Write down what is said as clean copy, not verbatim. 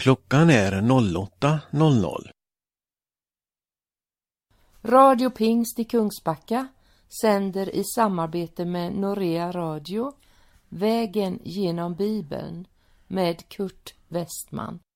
Klockan är 08:00. Radio Pingst i Kungsbacka sänder i samarbete med Norea Radio Vägen genom Bibeln med Kurt Westman.